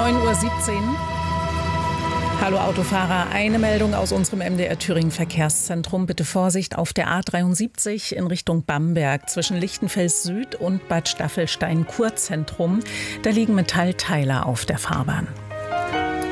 9:17 Uhr. Hallo Autofahrer, eine Meldung aus unserem MDR Thüringen Verkehrszentrum. Bitte Vorsicht auf der A73 in Richtung Bamberg zwischen Lichtenfels Süd und Bad Staffelstein Kurzentrum. Da liegen Metallteile auf der Fahrbahn.